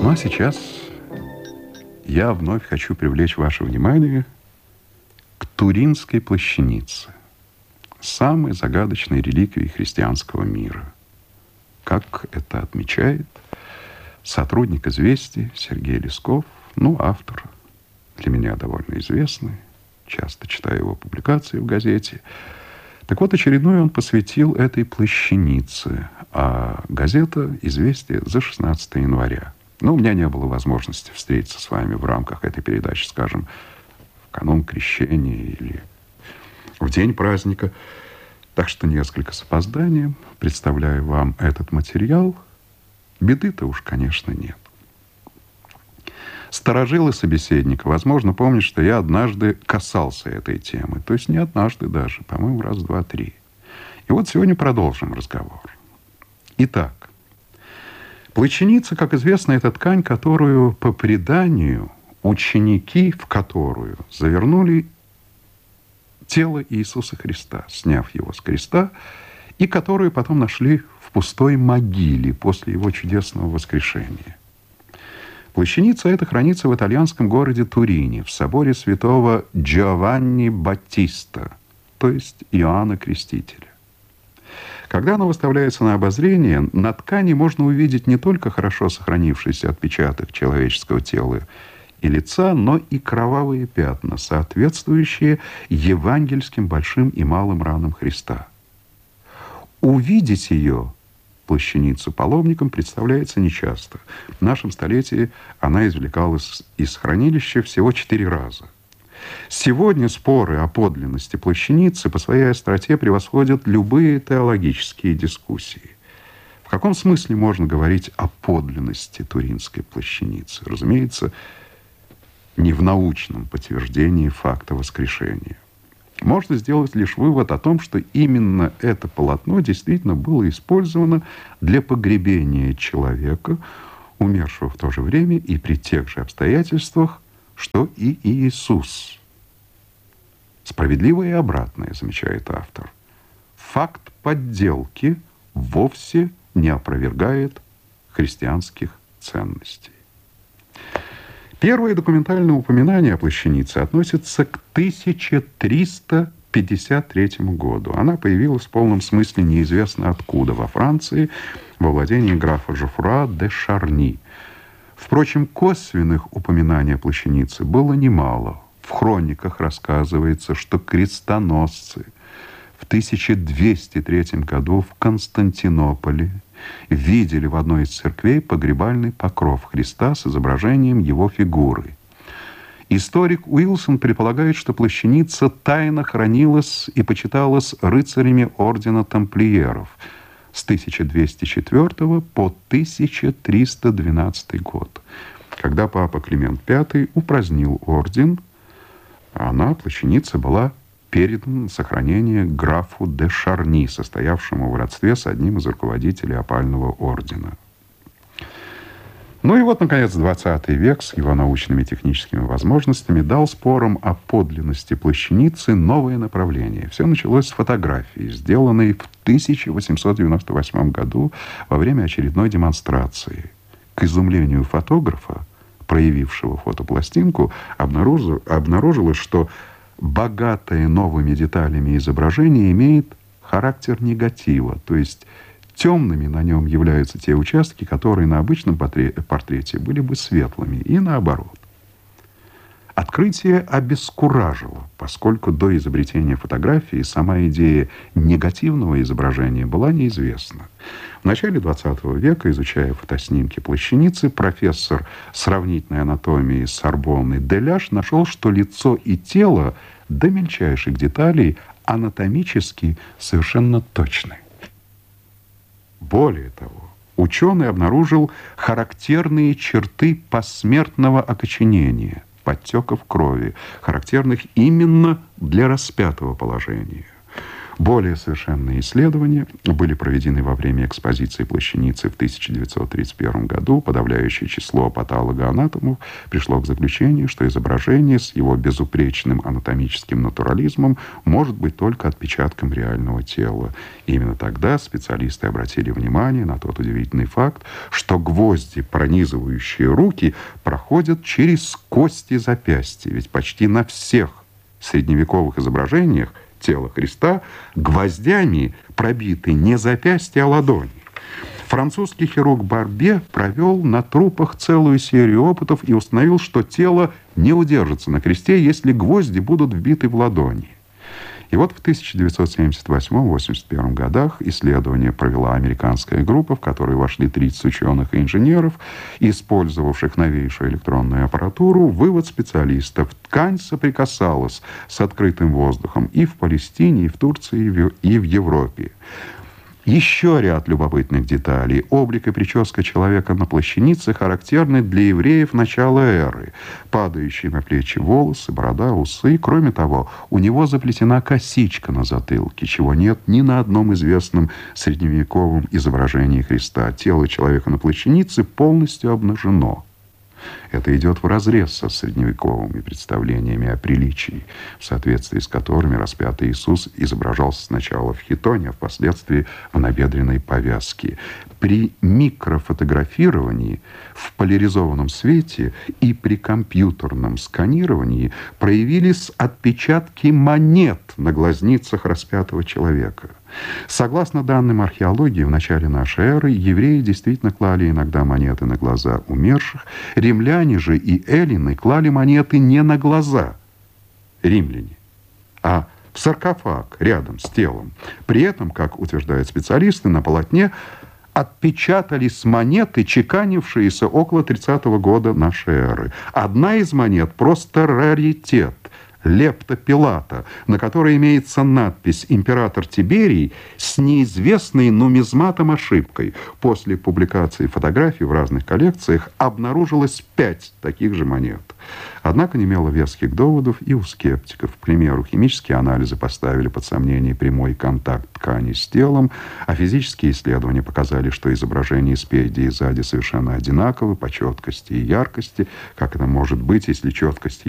Ну а сейчас я вновь хочу привлечь ваше внимание к Туринской плащанице, самой загадочной реликвии христианского мира. Как это отмечает сотрудник «Известий» Сергей Лесков, автор для меня довольно известный, часто читаю его публикации в газете. Так вот, очередной он посвятил этой плащанице, а газета «Известия» за 16 января. У меня не было возможности встретиться с вами в рамках этой передачи, скажем, в канун Крещения или в день праздника. Так что несколько с опозданием представляю вам этот материал. Беды-то уж, конечно, нет. Старожилы собеседника, возможно, помнят, что я однажды касался этой темы. То есть не однажды даже, по-моему, раз, два, три. И вот сегодня продолжим разговор. Итак, плащаница, как известно, это ткань, которую по преданию ученики, в которую завернули тело Иисуса Христа, сняв его с креста, и которую потом нашли в пустой могиле после его чудесного воскрешения. Плащаница эта хранится в итальянском городе Турине, в соборе святого Джованни Баттиста, то есть Иоанна Крестителя. Когда она выставляется на обозрение, на ткани можно увидеть не только хорошо сохранившийся отпечаток человеческого тела и лица, но и кровавые пятна, соответствующие евангельским большим и малым ранам Христа. Увидеть ее, плащаницу, паломникам представляется нечасто. В нашем столетии она извлекалась из хранилища всего 4 раза. Сегодня споры о подлинности плащаницы по своей остроте превосходят любые теологические дискуссии. В каком смысле можно говорить о подлинности туринской плащаницы? Разумеется, не в научном подтверждении факта воскрешения. Можно сделать лишь вывод о том, что именно это полотно действительно было использовано для погребения человека, умершего в то же время и при тех же обстоятельствах, что и Иисус. Справедливое и обратное, замечает автор. Факт подделки вовсе не опровергает христианских ценностей. Первое документальное упоминание о плащанице относится к 1353 году. Она появилась в полном смысле неизвестно откуда, во Франции, во владении графа Жофруа де Шарни. Впрочем, косвенных упоминаний о плащанице было немало. В хрониках рассказывается, что крестоносцы в 1203 году в Константинополе видели в одной из церквей погребальный покров Христа с изображением его фигуры. Историк Уилсон предполагает, что плащаница тайно хранилась и почиталась рыцарями ордена тамплиеров с 1204 по 1312 год, когда папа Климент V упразднил орден, она, плащаница, была передан на сохранение графу де Шарни, состоявшему в родстве с одним из руководителей опального ордена. И вот, наконец, 20 век с его научными и техническими возможностями дал спорам о подлинности плащаницы новое направление. Все началось с фотографии, сделанной в 1898 году во время очередной демонстрации. К изумлению фотографа, проявившего фотопластинку, обнаружилось, что богатое новыми деталями изображение имеет характер негатива, то есть темными на нем являются те участки, которые на обычном портрете были бы светлыми, и наоборот. Открытие обескуражило, поскольку до изобретения фотографии сама идея негативного изображения была неизвестна. В начале XX века, изучая фотоснимки плащаницы, профессор сравнительной анатомии Сорбонны Деляш нашел, что лицо и тело до мельчайших деталей анатомически совершенно точны. Более того, ученый обнаружил характерные черты посмертного окоченения, подтеков крови, характерных именно для распятого положения. Более совершенные исследования были проведены во время экспозиции Плащаницы в 1931 году. Подавляющее число патологоанатомов пришло к заключению, что изображение с его безупречным анатомическим натурализмом может быть только отпечатком реального тела. И именно тогда специалисты обратили внимание на тот удивительный факт, что гвозди, пронизывающие руки, проходят через кости запястья. Ведь почти на всех средневековых изображениях тела Христа гвоздями пробиты не запястья, а ладони. Французский хирург Барбье провел на трупах целую серию опытов и установил, что тело не удержится на кресте, если гвозди будут вбиты в ладони. И вот в 1978-81 годах исследование провела американская группа, в которую вошли 30 ученых и инженеров, использовавших новейшую электронную аппаратуру. Вывод специалистов: ткань соприкасалась с открытым воздухом и в Палестине, и в Турции, и в Европе. Еще ряд любопытных деталей. Облик и прическа человека на плащанице характерны для евреев начала эры. Падающие на плечи волосы, борода, усы. Кроме того, у него заплетена косичка на затылке, чего нет ни на одном известном средневековом изображении Христа. Тело человека на плащанице полностью обнажено. Это идет вразрез со средневековыми представлениями о приличии, в соответствии с которыми распятый Иисус изображался сначала в хитоне, а впоследствии в набедренной повязке. При микрофотографировании в поляризованном свете и при компьютерном сканировании проявились отпечатки монет на глазницах распятого человека. Согласно данным археологии, в начале нашей эры евреи действительно клали иногда монеты на глаза умерших. Римляне же и эллины клали монеты не на глаза, римляне, а в саркофаг рядом с телом. При этом, как утверждают специалисты, на полотне отпечатались монеты, чеканившиеся около 30-го года нашей эры. Одна из монет просто раритет. Лепта Пилата, на которой имеется надпись «Император Тиберий» с неизвестной нумизматом ошибкой. После публикации фотографий в разных коллекциях обнаружилось 5 таких же монет. Однако не имело веских доводов и у скептиков. К примеру, химические анализы поставили под сомнение прямой контакт ткани с телом, а физические исследования показали, что изображения спереди и сзади совершенно одинаковы по четкости и яркости. Как это может быть, если четкость